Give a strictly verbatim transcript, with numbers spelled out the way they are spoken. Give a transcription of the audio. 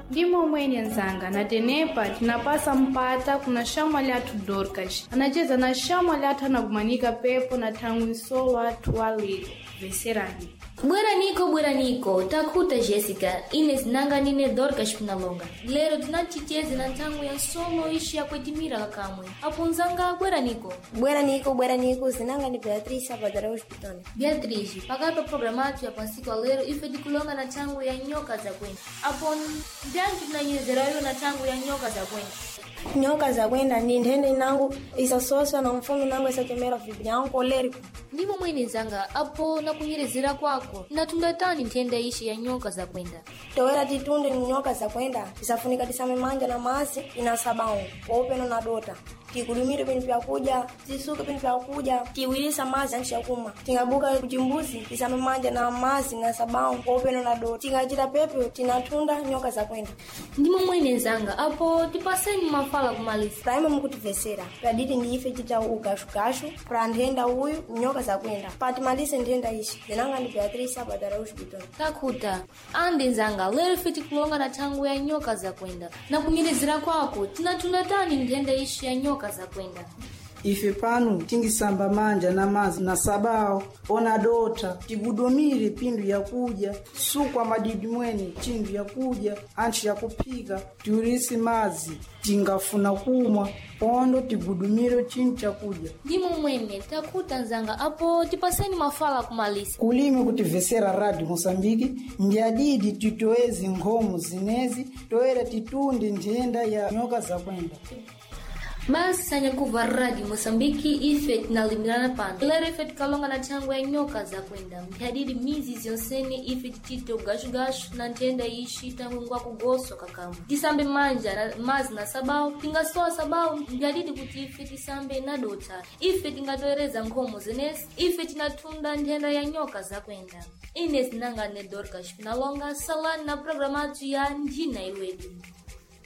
Ndimo mwenye nzanga na tenepa tinapasa mpata kuna shama liatu Dorcas. Anacheza na shama liatu anagumanika pepo na tangu iso watu wali veserani. Bwera niko bwera niko takuta Jessica Ines nanga nine Dorcas Pinalonga. Lero tunaticheze na tangu ya solo ishi ya kwetimira kakamwe. Apunzanga bwera niko. Bwera niko bwera niko zinanga ni Beatrice abadara hospitali. Beatrice pakato programatu ya pansiko lero ife dikulonga na tangu ya nyoka za kwenda. Apon janki tunayezerayo na tangu ya nyoka za kwenda. Nyoka za kwenda ni ndende nangu isasosa na mfumo nangu isakemera vibri yangu leri. Ndimo mwini zanga apo na kunyerezera kwako na tundatani ntende ishi ya nyoka za kwenda. Towera titunde ni nyoka za kwenda isafunika tisame manja na maasi inasabao openo na dota tikulumire peni pya kuja tisuke peni pya kuja tiwilisa mazi anisha kuma tingabuka kujimbuzi tisame manja na maasi na sabao openo na dota tingajira pepe tinatunda nyoka za kwenda. Ndimo mwini zanga apo tipaseni mafala kumalisi praima mkutivesera praditi ndiife chita ukashukashu prandenda huyu nyoka za kwenda pati malise ndenda ishi zinanga ni Beatrice abadara hospitali. Takuta andi nzanga lero fiti kulonga na tangu ya nyoka za kwenda na kunyerezera kwako tinatunatani ndenda ishi ya nyoka za kwenda. Ife panu tingisamba manja na mazi na sabao ona dota tigudomire pindu ya kuja sukwa madidi mweni chindu ya kuja anchi ya kupika tiurisi mazi tingafuna kumwa ondo tigudumire chindu cha kuja. Ndimo mwene takuta nzanga apo tipaseni mafala kumalisi kulime kutivesera Radio Mosambiki ndiadidi titoezi ngomu zinezi toera titundi ndenda ya nyoka za kwenda. Basi sanya kuva Radio Mosambiki ife tinalimirana pano. Lero ife tikalonga na tangu ya nyoka za kwenda. Mhadidi mizi zionsene ife titito gashu gashu na ntenda ishi tangu ngwa kugoso kakamu. Tisambe manja na mazi na sabao. Tingasoa sabao mhadidi kuti ife tisambe na dota. Ife tingatoereza nkomo zenesi. Ife tinatunda ntenda ya nyoka za kwenda. Ines nanga ne Dorcas Pinalonga salani na programatu ya njina iwedu.